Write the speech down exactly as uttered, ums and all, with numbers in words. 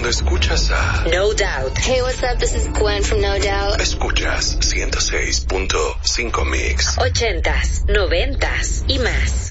Cuando escuchas a No Doubt. Hey, what's up? This is Gwen from No Doubt. Escuchas ciento seis punto cinco Mix. Ochentas, noventas y más.